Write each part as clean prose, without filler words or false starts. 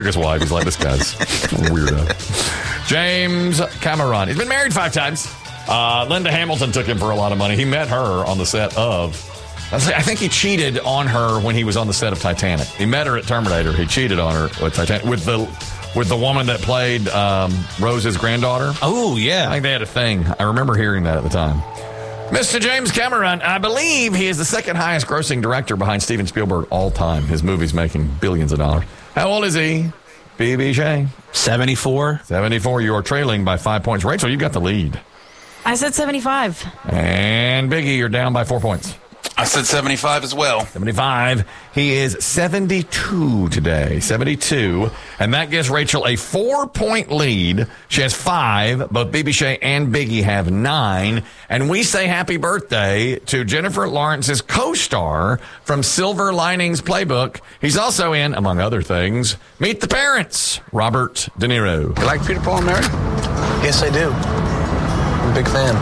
his wife. He's like, this guy's weirdo. James Cameron. He's been married 5 times. Linda Hamilton took him for a lot of money. He met her on the set of... I think he cheated on her when he was on the set of Titanic. He met her at Terminator. He cheated on her with Titanic with the woman that played Rose's granddaughter. Oh, yeah. I think they had a thing. I remember hearing that at the time. Mr. James Cameron, I believe he is the second highest grossing director behind Steven Spielberg all time. His movie's making billions of dollars. How old is he? B.B. Shea? 74. 74. You are trailing by 5 points. Rachel, you got the lead. I said 75. And Biggie, you're down by 4 points. I said 75 as well. 75. He is 72 today. 72. And that gives Rachel a 4-point lead. She has 5. Both BB Shea and Biggie have 9. And we say happy birthday to Jennifer Lawrence's co-star from Silver Linings Playbook. He's also in, among other things, Meet the Parents, Robert De Niro. You like Peter, Paul, and Mary? Yes, I do. I'm a big fan.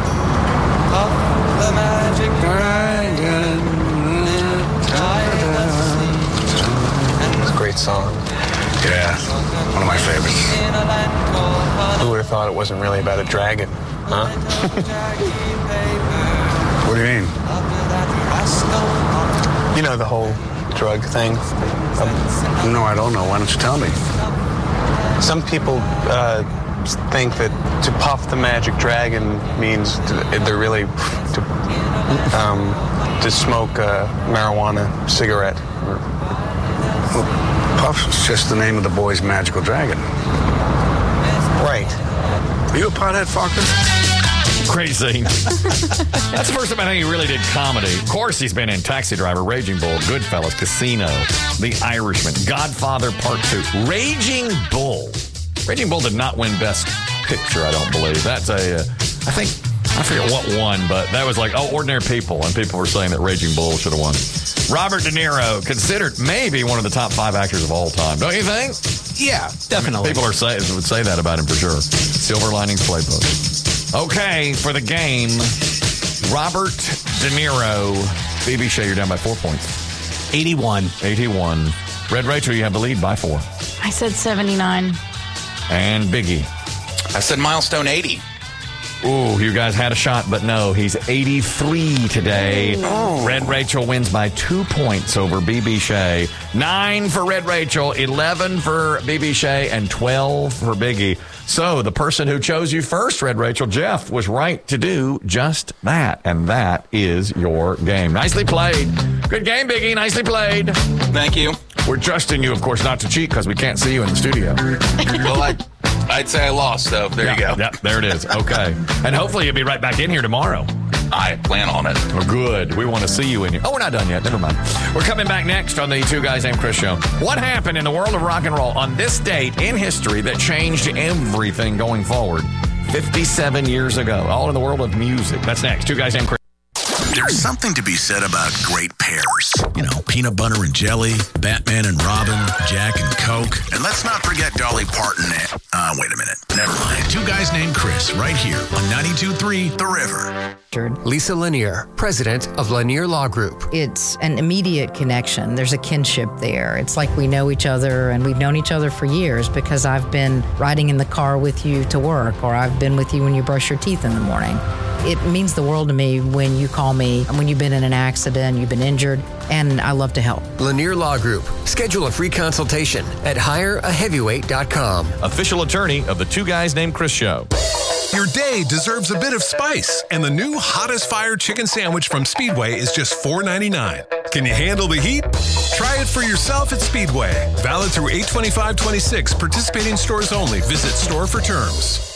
The magic dragon. It's a great song. Yeah, one of my favorites. Who would have thought it wasn't really about a dragon, huh? What do you mean? You know the whole drug thing? No, I don't know. Why don't you tell me? Some people think that to puff the magic dragon means they're really to smoke a marijuana cigarette. Puff's just the name of the boy's magical dragon. Right. Are you a pothead, Faulkner? Crazy. That's the first time I think he really did comedy. Of course, he's been in Taxi Driver, Raging Bull, Goodfellas, Casino, The Irishman, Godfather Part 2, Raging Bull. Raging Bull did not win Best Picture, I don't believe. That's I forget what won, but that was like, Ordinary People, and people were saying that Raging Bull should have won. Robert De Niro, considered maybe one of the top 5 actors of all time. Don't you think? Yeah, definitely. People would say that about him for sure. Silver Linings Playbook. Okay, for the game, Robert De Niro. BB Shea, you're down by 4 points. 81. Red Rachel, you have the lead by 4. I said 79. And Biggie. I said milestone 80. Ooh, you guys had a shot, but no, he's 83 today. Ooh. Red Rachel wins by 2 points over BB Shea. 9 for Red Rachel, 11 for BB Shea, and 12 for Biggie. So the person who chose you first, Red Rachel, Jeff, was right to do just that. And that is your game. Nicely played. Good game, Biggie. Nicely played. Thank you. We're trusting you, of course, not to cheat because we can't see you in the studio. Well, I'd say I lost, so there you go. Yeah, there it is. Okay. And hopefully you'll be right back in here tomorrow. I plan on it. Oh, good. We want to see you in here. Oh, we're not done yet. Never mind. We're coming back next on the Two Guys Named Chris show. What happened in the world of rock and roll on this date in history that changed everything going forward 57 years ago? All in the world of music. That's next. Two Guys Named Chris. There's something to be said about great pairs. You know, peanut butter and jelly, Batman and Robin, Jack and Coke. And let's not forget Dolly Parton and... wait a minute. Never mind. Two Guys Named Chris, right here on 92.3 The River. Lisa Lanier, president of Lanier Law Group. It's an immediate connection. There's a kinship there. It's like we know each other, and we've known each other for years because I've been riding in the car with you to work, or I've been with you when you brush your teeth in the morning. It means the world to me when you call me, when you've been in an accident, you've been injured, and I love to help. Lanier Law Group. Schedule a free consultation at hireaheavyweight.com. Official attorney of the Two Guys Named Chris show. Your day deserves a bit of spice, and the new Hot as Fire chicken sandwich from Speedway is just $4.99. Can you handle the heat? Try it for yourself at Speedway. Valid through 8/25/26. Participating stores only. Visit store for terms.